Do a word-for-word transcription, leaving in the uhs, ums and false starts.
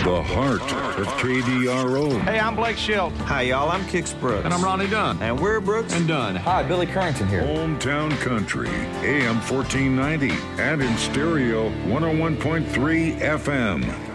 The heart of K D R O. Hey, I'm Blake Shelton. Hi, y'all. I'm Kix Brooks. And I'm Ronnie Dunn. And we're Brooks and Dunn. Hi, Billy Currington here. Hometown Country, A M fourteen ninety, and in stereo, one oh one point three F M.